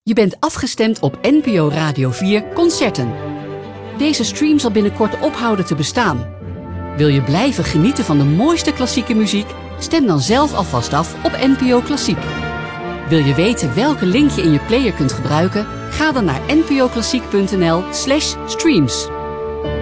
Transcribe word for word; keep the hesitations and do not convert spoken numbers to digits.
Je bent afgestemd op N P O Radio vier Concerten. Deze stream zal binnenkort ophouden te bestaan. Wil je blijven genieten van de mooiste klassieke muziek? Stem dan zelf alvast af op N P O Klassiek. Wil je weten welke link je in je player kunt gebruiken? Ga dan naar n p o klassiek punt n l slash streams.